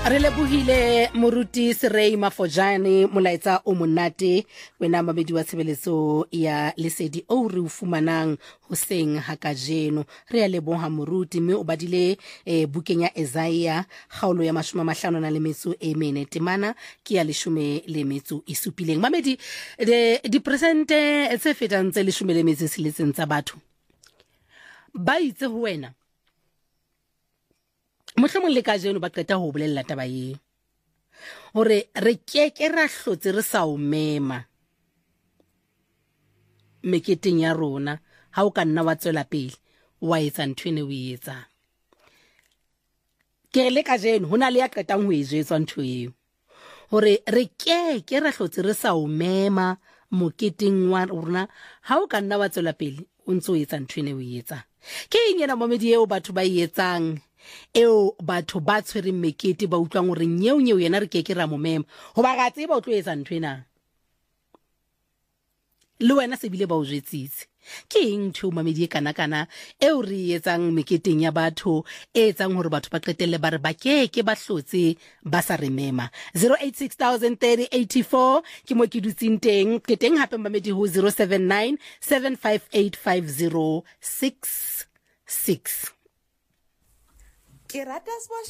Re lebohile moruti Serei Mafojane molaetsa o monate wena mamedi wa tshebeletso ya Lesedi o re ufumanang hoseng hakajeno re a leboha moruti mme o badile bukeng ya Isaiah kgaolo ya 54 temana ke ya 17 mamedi di presente tse fetang tse 16 tsa batho ba itse ho wena mohlomong le ka jeno ba qeta ho bolella taba ye hore re keke ra hlotse re sa o mema meketeng ya rona ha o ka nna wa tswela pele wa etsa nthwene o etsa ke le ka jeno hona le ya qetang ho ejetswa ntho eo hore re keke ra hlotse re sa o mema moketeng wa rona ha o ka nna wa tswela pele o ntse o etsa nthwene o etsa ke ingena momedi eo batho ba etsang eo batho ba tshwereng mekete ba utlwang hore nyeo yena re keke ra mo mema hoba ga tseba o tlo etsa nthwena le wena se bile ba o jetsitse ke eng ntho mamedi e kana eo re etsang meketeng ya batho e etsang hore batho ba qetelle ba re ba keke ba hlotse ba sa re mema 08603084 ke mo ke dutsing teng ke teng hape mamedi ho 079 7585066 ke rata